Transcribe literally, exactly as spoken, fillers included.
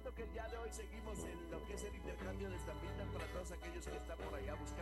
recuerdo que el día de hoy seguimos en lo que es el intercambio de estampitas para todos aquellos que están por allá buscando